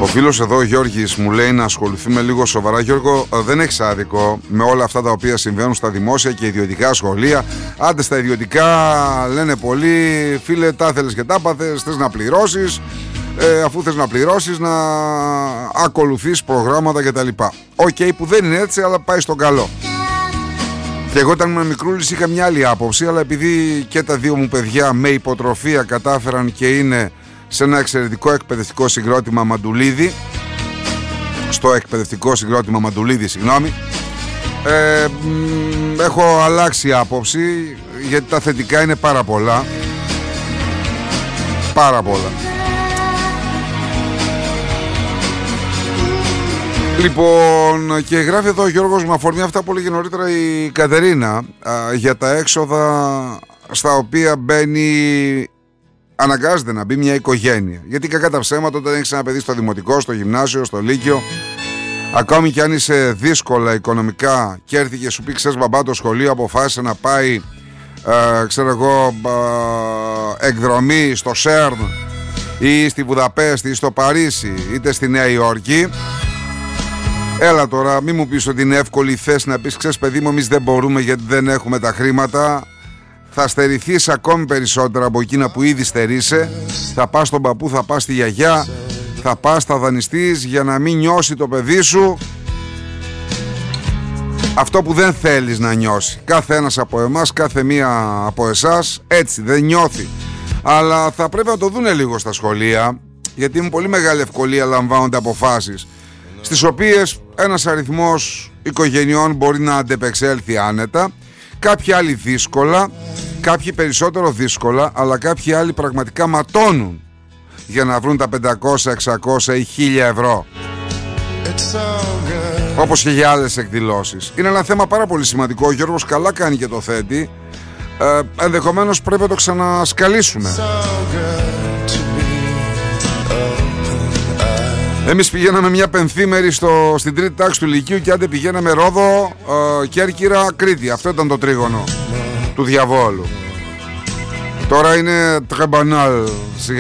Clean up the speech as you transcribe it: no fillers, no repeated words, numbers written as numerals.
Ο φίλος εδώ, ο Γιώργης, μου λέει να ασχοληθούμε λίγο σοβαρά. Γιώργο, δεν έχεις άδικο με όλα αυτά τα οποία συμβαίνουν στα δημόσια και ιδιωτικά σχολεία. Άντε στα ιδιωτικά λένε πολλοί, φίλε, τα θέλεις και τα πάθες, θες να πληρώσεις. Αφού θες να πληρώσεις, να ακολουθείς προγράμματα κτλ. Οκ, που δεν είναι έτσι, αλλά πάει στον καλό. Και εγώ όταν ήμουν μικρούλης είχα μια άλλη άποψη, αλλά επειδή και τα δύο μου παιδιά με υποτροφία κατάφεραν και είναι σε ένα εξαιρετικό εκπαιδευτικό συγκρότημα Μαντουλίδη, στο εκπαιδευτικό συγκρότημα Μαντουλίδη, έχω αλλάξει άποψη, γιατί τα θετικά είναι πάρα πολλά. Πάρα πολλά. Λοιπόν, και γράφει εδώ ο Γιώργος με αφορμή αυτά που έλεγε νωρίτερα η Κατερίνα για τα έξοδα στα οποία αναγκάζεται να μπει μια οικογένεια. Γιατί κακά τα ψέματα, όταν έχεις ένα παιδί στο δημοτικό, στο γυμνάσιο, στο λύκειο, ακόμη και αν είσαι δύσκολα οικονομικά και έρθει και σου πει, ξέρεις μπαμπά, το σχολείο αποφάσισε να πάει εκδρομή στο Σέρν ή στη Βουδαπέστη ή στο Παρίσι είτε στη Νέα Υόρκη, έλα τώρα, μη μου πεις ότι είναι εύκολη θέση να πεις, ξέρεις παιδί μου, εμείς δεν μπορούμε γιατί δεν έχουμε τα χρήματα. Θα στερηθείς ακόμη περισσότερα από εκείνα που ήδη στερείσαι. Θα πας στον παππού, θα πας στη γιαγιά, θα πας, θα δανειστείς για να μην νιώσει το παιδί σου αυτό που δεν θέλεις να νιώσει. Κάθε ένας από εμάς, κάθε μία από εσάς έτσι δεν νιώθει. Αλλά θα πρέπει να το δούνε λίγο στα σχολεία, γιατί με πολύ μεγάλη ευκολία λαμβάνονται αποφάσεις στις οποίες ένας αριθμός οικογενειών μπορεί να αντεπεξέλθει άνετα, κάποιοι άλλοι δύσκολα, κάποιοι περισσότερο δύσκολα, αλλά κάποιοι άλλοι πραγματικά ματώνουν για να βρουν τα 500, 600 ή 1000 ευρώ, όπως και για άλλες εκδηλώσεις. Είναι ένα θέμα πάρα πολύ σημαντικό. Ο Γιώργος καλά κάνει και το θέτει. Ενδεχομένως πρέπει να το ξανασκαλίσουμε. Εμείς πηγαίναμε μια πενθήμερη στην τρίτη τάξη του Λυκείου και άντε πηγαίναμε Ρόδο, Κέρκυρα, Κρήτη. Αυτό ήταν το τρίγωνο του διαβόλου. Τώρα είναι τρεμπανάλ.